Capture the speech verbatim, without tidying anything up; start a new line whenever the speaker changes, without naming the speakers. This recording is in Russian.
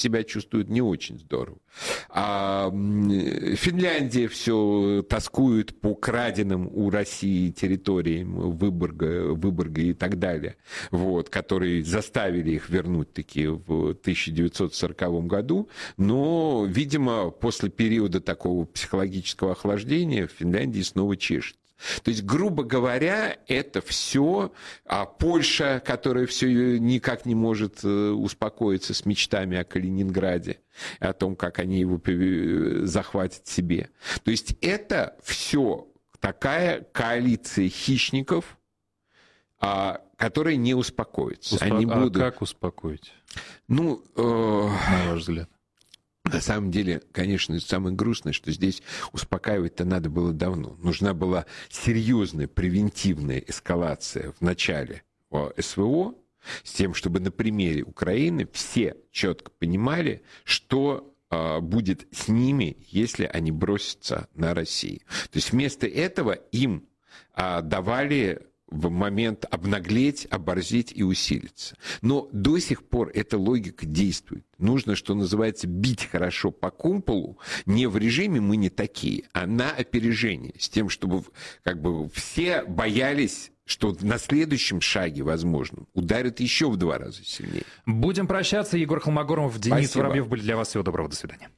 себя чувствуют не очень здорово. А Финляндия все тоскует по краденным у России территориям Выборга, Выборга и так далее, вот, которые заставили их вернуть таки в тысяча девятьсот сороковом году. Но, видимо, после периода такого психологического охлаждения в Финляндии снова чешется. То есть, грубо говоря, это все а Польша, которая все никак не может успокоиться с мечтами о Калининграде, о том, как они его захватят себе. То есть это все такая коалиция хищников, которая не успокоится.
Успо...
Они
а
будут...
как успокоить?
Ну, э...
на ваш взгляд?
На самом деле, конечно, самое грустное, что здесь успокаивать-то надо было давно. Нужна была серьезная превентивная эскалация в начале СВО, с тем, чтобы на примере Украины все четко понимали, что э, будет с ними, если они бросятся на Россию. То есть вместо этого им э, давали в момент обнаглеть, оборзеть и усилиться. Но до сих пор эта логика действует. Нужно, что называется, бить хорошо по кумполу, не в режиме «мы не такие», а на опережение, с тем, чтобы как бы все боялись, что на следующем шаге, возможно, ударят еще в два раза сильнее.
Будем прощаться. Егор Холмогоров, Денис
Спасибо.
Воробьев были для вас. Всего доброго. До свидания.